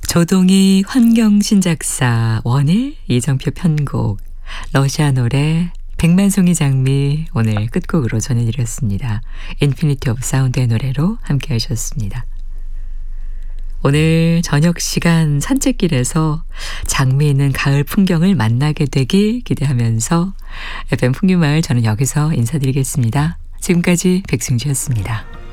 조동희 환경신작사 원일 이정표 편곡 러시아 노래 백만송이 장미 오늘 끝곡으로 전해드렸습니다. 인피니티 오브 사운드의 노래로 함께 하셨습니다. 오늘 저녁 시간 산책길에서 장미 있는 가을 풍경을 만나게 되길 기대하면서 FM 풍류마을 저는 여기서 인사드리겠습니다. 지금까지 백승주였습니다.